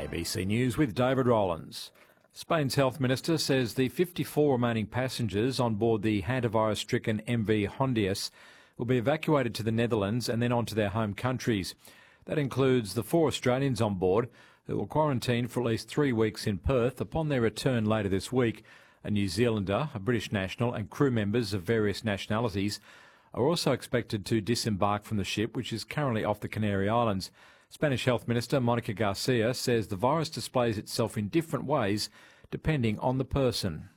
ABC News with David Rowlands. Spain's health minister says the 54 remaining passengers on board the hantavirus-stricken MV Hondias will be evacuated to the Netherlands and then on to their home countries. That includes the 4 Australians on board who will quarantine for at least 3 weeks in Perth upon their return later this week. A New Zealander, a British national and crew members of various nationalities are also expected to disembark from the ship, which is currently off the Canary Islands. Spanish Health Minister Monica Garcia says the virus displays itself in different ways depending on the person.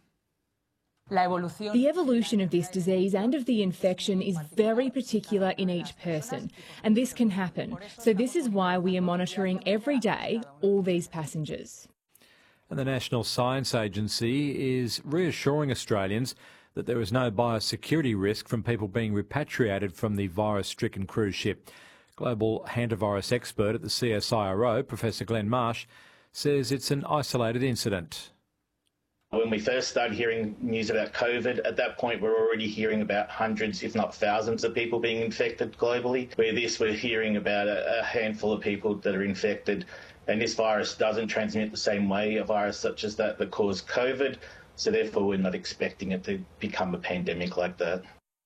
The evolution of this disease and of the infection is very particular in each person, and this can happen. So this is why we are monitoring every day all these passengers. And the National Science Agency is reassuring Australians that there is no biosecurity risk from people being repatriated from the virus-stricken cruise ship. Global hantavirus expert at the CSIRO, Professor Glenn Marsh, says it's an isolated incident. When we first started hearing news about COVID, at that point we're already hearing about hundreds, if not thousands, of people being infected globally. We're hearing about a handful of people that are infected, and this virus doesn't transmit the same way, a virus such as that caused COVID, so therefore we're not expecting it to become a pandemic like that.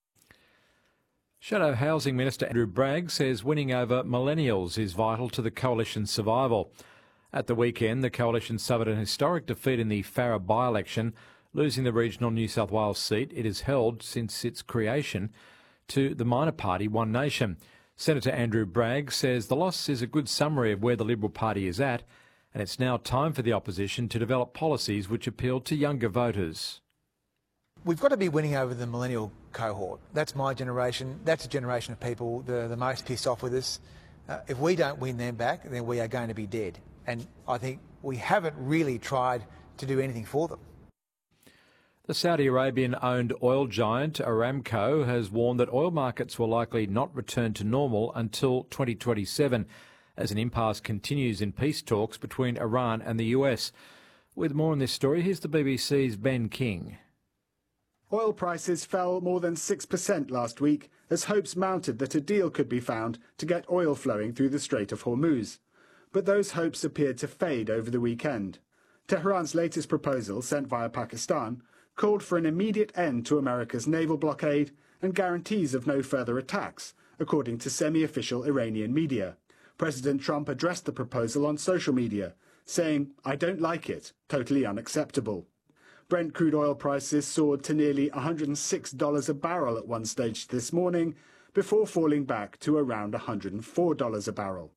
Shadow Housing Minister Andrew Bragg says winning over millennials is vital to the Coalition's survival. At the weekend, the Coalition suffered an historic defeat in the Farrer by-election, losing the regional New South Wales seat it has held since its creation to the minor party One Nation. Senator Andrew Bragg says the loss is a good summary of where the Liberal Party is at, and it's now time for the opposition to develop policies which appeal to younger voters. We've got to be winning over the millennial cohort. That's my generation. That's a generation of people that are the most pissed off with us. If we don't win them back, then we are going to be dead. And I think we haven't really tried to do anything for them. The Saudi Arabian-owned oil giant Aramco has warned that oil markets will likely not return to normal until 2027, as an impasse continues in peace talks between Iran and the US. With more on this story, here's the BBC's Ben King. Oil prices fell more than 6% last week as hopes mounted that a deal could be found to get oil flowing through the Strait of Hormuz. But those hopes appeared to fade over the weekend. Tehran's latest proposal, sent via Pakistan, called for an immediate end to America's naval blockade and guarantees of no further attacks, according to semi-official Iranian media. President Trump addressed the proposal on social media, saying, "I don't like it, totally unacceptable." Brent crude oil prices soared to nearly $106 a barrel at one stage this morning, before falling back to around $104 a barrel.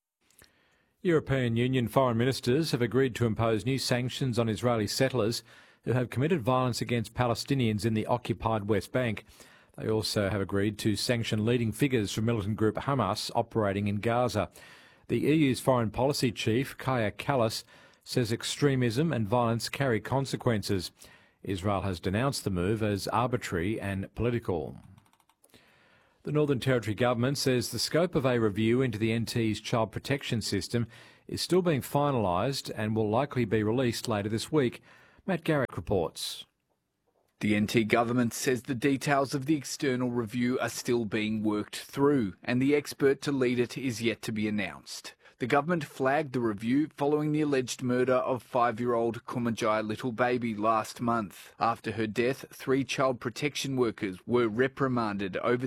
European Union foreign ministers have agreed to impose new sanctions on Israeli settlers who have committed violence against Palestinians in the occupied West Bank. They also have agreed to sanction leading figures from militant group Hamas operating in Gaza. The EU's foreign policy chief, Kaja Kallas, says extremism and violence carry consequences. Israel has denounced the move as arbitrary and political. The Northern Territory Government says the scope of a review into the NT's child protection system is still being finalised and will likely be released later this week. Matt Garrick reports. The NT Government says the details of the external review are still being worked through and the expert to lead it is yet to be announced. The government flagged the review following the alleged murder of 5-year-old Kumajai Little Baby last month. After her death, 3 child protection workers were reprimanded over